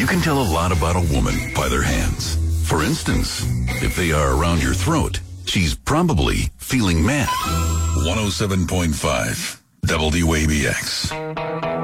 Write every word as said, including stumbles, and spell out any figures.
can tell a lot about a woman by their hands. For instance, if they are around your throat, she's probably feeling mad. one oh seven point five W A B X.